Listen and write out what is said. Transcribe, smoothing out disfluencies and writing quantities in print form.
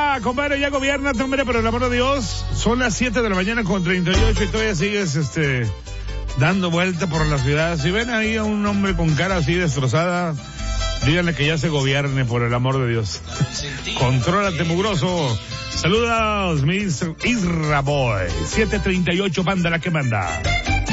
compadre, ya gobiernate, hombre, por el amor de Dios. Son las 7 de la mañana con 38 y todavía sigues, dando vuelta por la ciudad. Si ven ahí a un hombre con cara así destrozada, díganle que ya se gobierne, por el amor de Dios. Contrólate, mugroso. Saludos, Mr. Isra Boy. 738, banda la que manda.